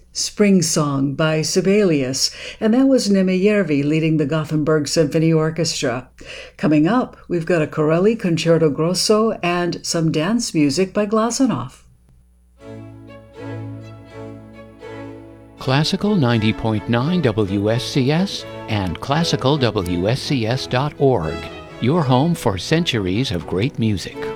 Spring Song by Sibelius, and that was Nemejärvi leading the Gothenburg Symphony Orchestra. Coming up, we've got a Corelli Concerto Grosso and some dance music by Glazunov. Classical 90.9 WSCS and classicalwscs.org, your home for centuries of great music.